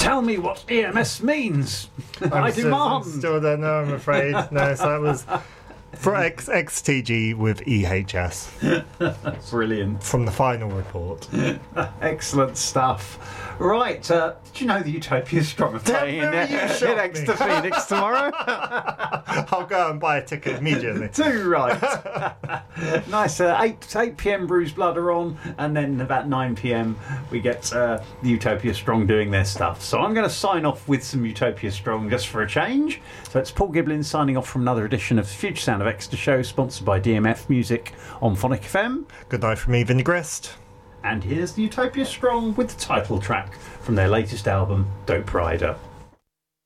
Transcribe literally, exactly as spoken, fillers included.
Tell me what E M S means. I I'm still, I'm demand. still don't know, I'm afraid. No, so that was for X, XTG with E H S Brilliant. from the final report. Excellent stuff. Right, uh, did you know the Utopia Strong are playing in, Don't know, you uh, shot in Exeter me. Phoenix tomorrow? I'll go and buy a ticket immediately. Too right. Nice. Uh, eight eight p.m. Bruised Blood are on, and then about nine p.m. we get uh, the Utopia Strong doing their stuff. So I'm going to sign off with some Utopia Strong just for a change. So it's Paul Giblin signing off from another edition of the Future Sound of Exeter show, sponsored by D M F Music on Phonic F M. Good night from me, Vinny Grist. And here's the Utopia Strong with the title track from their latest album, Dope Rider.